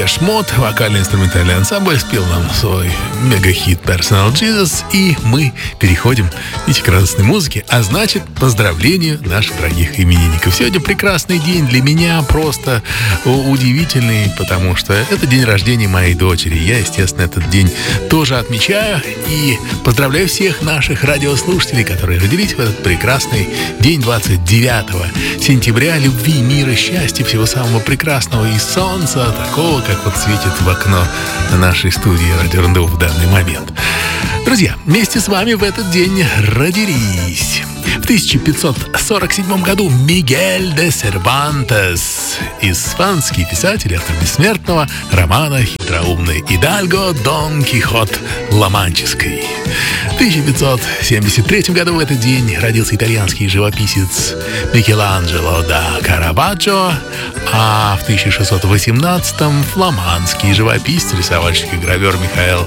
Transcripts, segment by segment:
Шмот, вокально-инструментальный ансамбль, спел нам свой мега-хит Personal Jesus, и мы переходим к радостной музыке, а значит, поздравления наших дорогих именинников. Сегодня прекрасный день для меня, просто удивительный, потому что это день рождения моей дочери. Я, естественно, этот день тоже отмечаю и поздравляю всех наших радиослушателей, которые родились в этот прекрасный день 29 сентября. Любви, мира, счастья, всего самого прекрасного и солнца, такого, как вот светит в окно нашей студии Радио Рандеву в данный момент. Друзья, вместе с вами в этот день родились в 1547 году Мигель де Сервантес, испанский писатель, автор бессмертного романа «Хитроумный Идальго Дон Кихот Ла-Манческий». В 1573 году в этот день родился итальянский живописец Микеланджело да Караваджо, а в 1618-м фламандский живописец, рисовальщик и гравер Михаил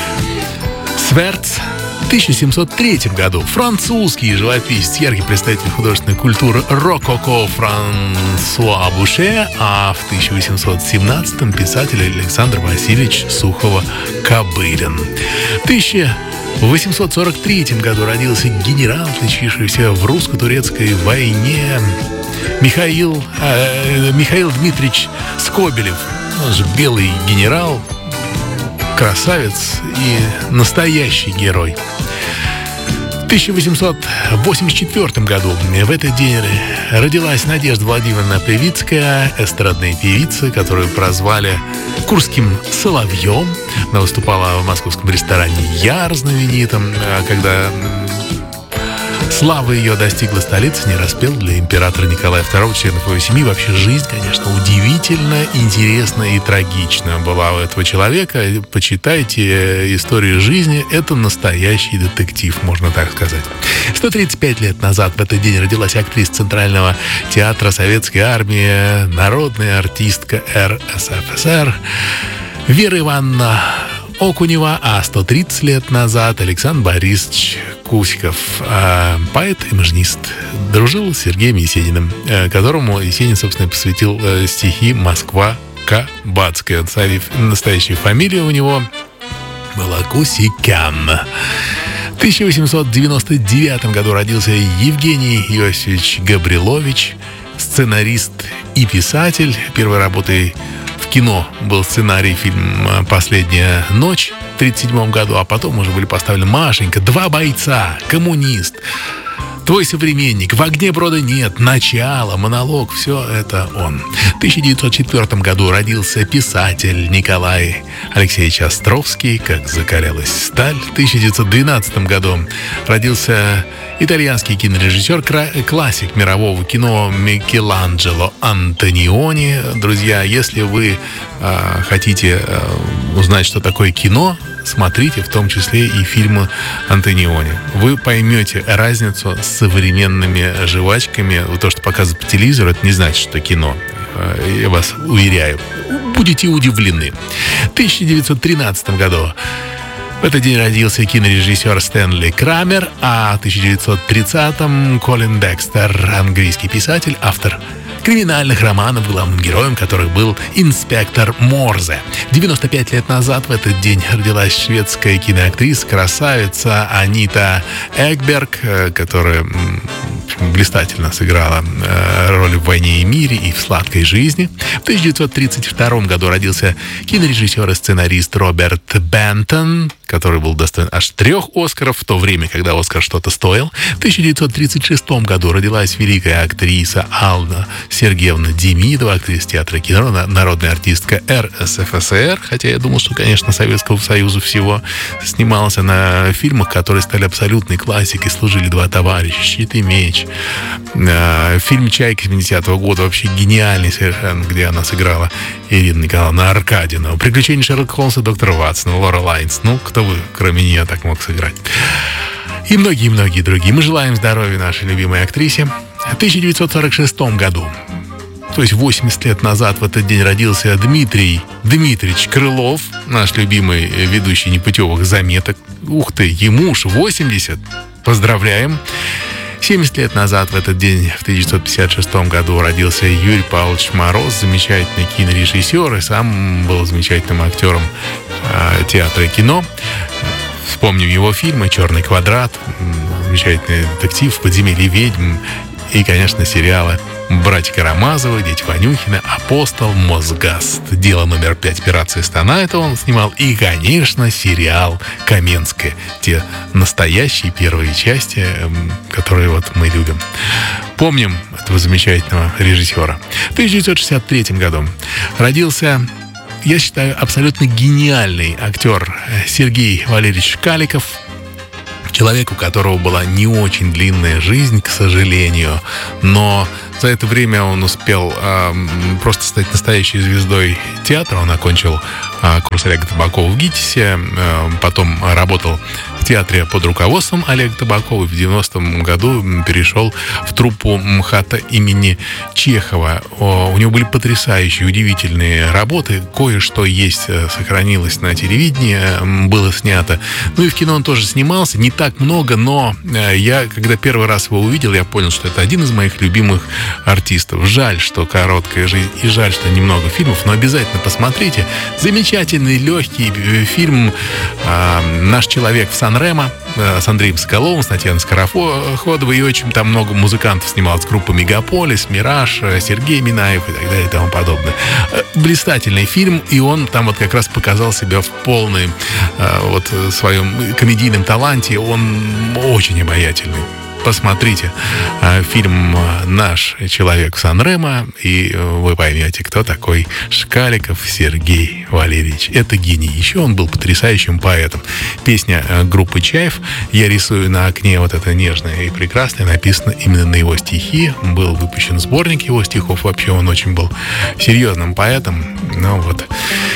Сверц. В 1703 году французский живописец, яркий представитель художественной культуры рококо Франсуа Буше, а в 1817 писатель Александр Васильевич Сухова-Кобылин. В 1843 году родился генерал, отличившийся в русско-турецкой войне Михаил Дмитриевич Скобелев. Он же белый генерал, красавец и настоящий герой. В 1884 году в этот день родилась Надежда Владимировна Певицкая, эстрадная певица, которую прозвали Курским соловьем. Она выступала в московском ресторане «Яр» знаменитом, когда слава ее достигла столицы, не распел для императора Николая II, членов его семьи. Вообще жизнь, конечно, удивительно, интересная и трагичная была у этого человека. Почитайте историю жизни. Это настоящий детектив, можно так сказать. 135 лет назад в этот день родилась актриса Центрального театра Советской Армии, народная артистка РСФСР Вера Ивановна Окунева, а 130 лет назад Александр Борисович Кусиков, поэт и мажнист, дружил с Сергеем Есениным, которому Есенин, собственно, посвятил стихи «Москва Кабацкая». Настоящая фамилия у него была Кусикян. В 1899 году родился Евгений Иосифович Габрилович, сценарист и писатель. Первой работой в кино был сценарий фильма «Последняя ночь» в 1937 году, а потом уже были поставлены «Машенька», «Два бойца», «Коммунист», «Твой современник», «В огне брода нет», «Начало», «Монолог» — все это он. В 1904 году родился писатель Николай Алексеевич Островский, «Как закалялась сталь». В 1912 году родился итальянский кинорежиссер, классик мирового кино Микеланджело Антониони. Друзья, если вы хотите узнать, что такое кино, смотрите в том числе и фильмы Антониони. Вы поймете разницу с современными жвачками. То, что показывают по телевизору, это не значит, что кино. Я вас уверяю. Будете удивлены. В 1913 году в этот день родился кинорежиссер Стэнли Крамер, а в 1930-м Колин Декстер, английский писатель, автор криминальных романов, главным героем которых был инспектор Морзе. 95 лет назад в этот день родилась шведская киноактриса, красавица Анита Экберг, которая блистательно сыграла роль в «Войне и мире» и в «Сладкой жизни». В 1932 году родился кинорежиссер и сценарист Роберт Бентон, который был достоин аж 3 Оскаров в то время, когда Оскар что-то стоил. В 1936 году родилась великая актриса Алла Сергеевна Демидова, актриса театра и кино, народная артистка РСФСР, хотя я думал, что, конечно, Советского Союза всего. Снималась она в фильмах, которые стали абсолютной классикой, служили «Два товарища», «Щит и меч». Фильм «Чайка» 70-го года вообще гениальный совершенно, где она сыграла Ирина Николаевна Аркадьевна. «Приключения Шерлока Холмса», доктора Ватсона, Лора Лайнс. Ну, кто бы, кроме нее, так мог сыграть? И многие-многие другие. Мы желаем здоровья нашей любимой актрисе. В 1946 году, то есть 80 лет назад, в этот день родился Дмитрий Дмитриевич Крылов, наш любимый ведущий непутевых заметок. Ух ты, ему уж 80. Поздравляем. 70 лет назад в этот день, в 1956 году, родился Юрий Павлович Мороз, замечательный кинорежиссер, и сам был замечательным актером театра и кино. Вспомним его фильмы «Черный квадрат», замечательный детектив, «Подземелье ведьм» и, конечно, сериалы «Братья Карамазовы», «Дети Ванюхина», «Апостол», «Мосгаз», «Дело номер 5», «Операция Стана» — это он снимал. И, конечно, сериал «Каменская». Те настоящие первые части, которые вот мы любим. Помним этого замечательного режиссера. В 1963 году родился, я считаю, абсолютно гениальный актер Сергей Валерьевич Шкаликов. Человек, у которого была не очень длинная жизнь, к сожалению, но за это время он успел просто стать настоящей звездой театра. Он окончил курс Олега Табакова в ГИТИСе, потом работал в театре под руководством Олега Табакова. В 90-м году перешел в труппу МХАТа имени Чехова. У него были потрясающие, удивительные работы. Кое-что есть, сохранилось на телевидении, было снято. Ну и в кино он тоже снимался. Не так много, но я, когда первый раз его увидел, я понял, что это один из моих любимых артистов. Жаль, что короткая жизнь, и жаль, что немного фильмов, но обязательно посмотрите. Замечательный, легкий фильм «Наш человек» в Сан-Ремо с Андреем Соколовым, с Татьяной Скороходовой, и очень там много музыкантов снималось. Группа «Мегаполис», «Мираж», Сергей Минаев и так далее и тому подобное. Блистательный фильм, и он там вот как раз показал себя в полной вот своем комедийном таланте. Он очень обаятельный. Посмотрите фильм «Наш человек» в Сан-Ремо, и вы поймете, кто такой Шкаликов Сергей Валерьевич. Это гений. Еще он был потрясающим поэтом. Песня группы «Чайф» «Я рисую на окне», вот это нежное и прекрасное, написано именно на его стихи. Был выпущен сборник его стихов. Вообще он очень был серьезным поэтом. Ну вот,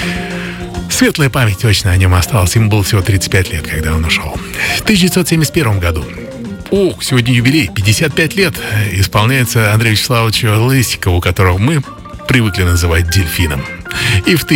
светлая память точно о нем осталась. Ему было всего 35 лет, когда он ушел. В 1971 году. Сегодня юбилей, 55 лет исполняется Андрею Вячеславовичу Лысикову, которого мы привыкли называть дельфином. И в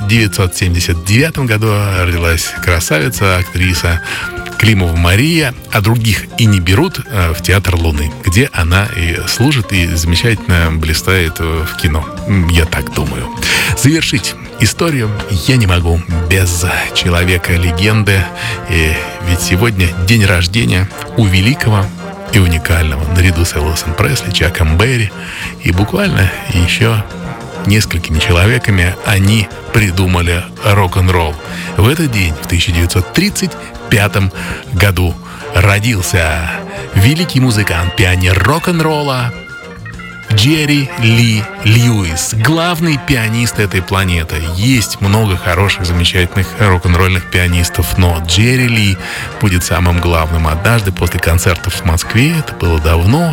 1979 году родилась красавица, актриса Климова Мария, а других и не берут в Театр Луны, где она и служит, и замечательно блистает в кино. Я так думаю. Завершить историю я не могу без человека-легенды. И ведь сегодня день рождения у великого и уникального, наряду с Элвисом Пресли, Чаком Берри и буквально еще несколькими человеками они придумали рок-н-ролл. В этот день, в 1935 году, родился великий музыкант, пионер рок-н-ролла Джерри Ли Льюис, главный пианист этой планеты. Есть много хороших, замечательных рок-н-ролльных пианистов, но Джерри Ли будет самым главным. Однажды после концертов в Москве, это было давно,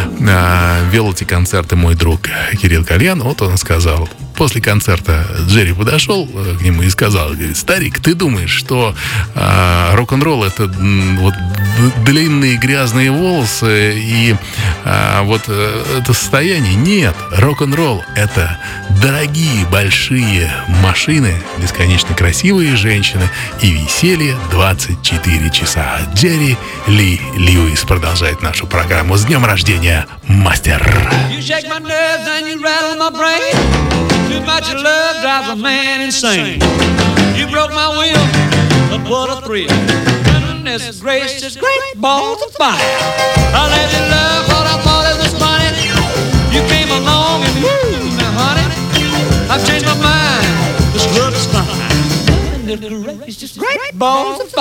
вел эти концерты мой друг Кирилл Кальян. Вот он сказал, после концерта Джерри подошел к нему и сказал, говорит: старик, ты думаешь, что рок-н-ролл — это вот длинные грязные волосы и вот это состояние? Нет, рок-н-ролл — это дорогие большие машины, бесконечно красивые женщины и веселье 24 часа. Джерри Ли Льюис продолжает нашу программу. С днем рождения, мастер! Too much love drives a man insane. You broke my will, but what a thrill. Goodness gracious, great balls of fire. I let you love what I thought it was funny. You came along and woo, now honey, I've changed my mind. This love is fine. Goodness gracious, great balls of fire.